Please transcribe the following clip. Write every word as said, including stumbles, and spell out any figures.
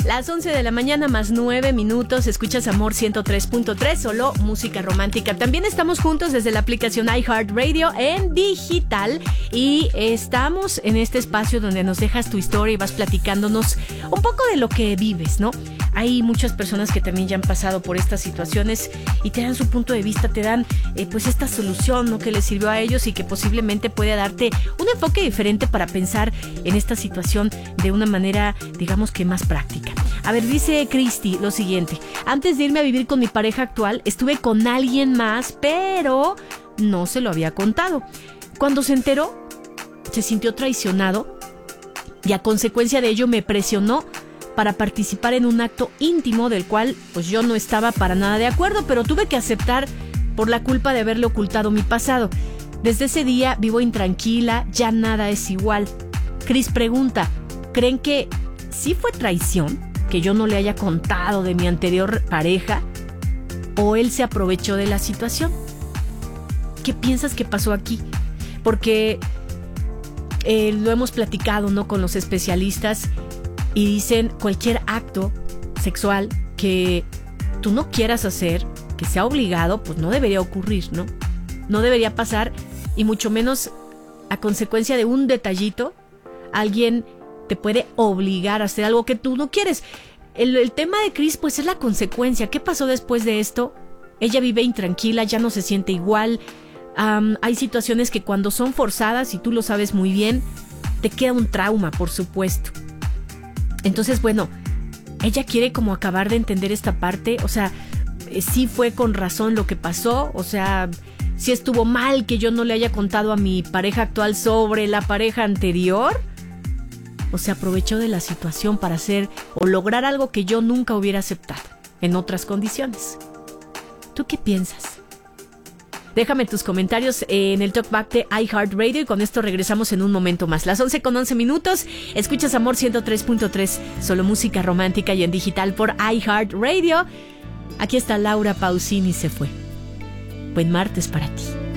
Las once de la mañana más nueve minutos, escuchas Amor ciento tres punto tres, solo música romántica. También estamos juntos desde la aplicación iHeartRadio en digital y estamos en este espacio donde nos dejas tu historia y vas platicándonos un poco de lo que vives, ¿no? Hay muchas personas que también ya han pasado por estas situaciones y te dan su punto de vista, te dan eh, pues esta solución, ¿no?, que les sirvió a ellos y que posiblemente puede darte un enfoque diferente para pensar en esta situación de una manera, digamos que más práctica. A ver, dice Cristi lo siguiente: antes de irme a vivir con mi pareja actual, estuve con alguien más, pero no se lo había contado. Cuando se enteró, se sintió traicionado y a consecuencia de ello me presionó para participar en un acto íntimo del cual pues yo no estaba para nada de acuerdo, pero tuve que aceptar por la culpa de haberle ocultado mi pasado. Desde ese día vivo intranquila, ya nada es igual. Cris pregunta: ¿creen que sí fue traición que yo no le haya contado de mi anterior pareja o él se aprovechó de la situación? ¿Qué piensas que pasó aquí? Porque eh, lo hemos platicado, ¿no?, con los especialistas y dicen cualquier acto sexual que tú no quieras hacer, que sea obligado, pues no debería ocurrir, ¿no? No debería pasar, y mucho menos a consecuencia de un detallito, alguien te puede obligar a hacer algo que tú no quieres. El, el tema de Cris, pues es la consecuencia. ¿Qué pasó después de esto? Ella vive intranquila, ya no se siente igual. Um, hay situaciones que cuando son forzadas, y tú lo sabes muy bien, te queda un trauma, por supuesto. Entonces, bueno, ella quiere como acabar de entender esta parte. O sea, eh, sí fue con razón lo que pasó. O sea, sí estuvo mal que yo no le haya contado a mi pareja actual sobre la pareja anterior. O se aprovechó de la situación para hacer o lograr algo que yo nunca hubiera aceptado en otras condiciones. ¿Tú qué piensas? Déjame tus comentarios en el Talkback de iHeartRadio y con esto regresamos en un momento más. Las once con once minutos, escuchas Amor ciento tres punto tres, solo música romántica y en digital por iHeartRadio. Aquí está Laura Pausini, se fue. Buen martes para ti.